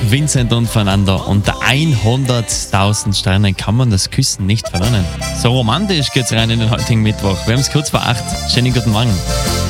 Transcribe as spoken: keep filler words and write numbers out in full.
Vincent und Fernanda. Unter hunderttausend Sternen kann man das Küssen nicht verlernen. So romantisch geht's rein in den heutigen Mittwoch. Wir haben es kurz vor acht. Schönen guten Morgen.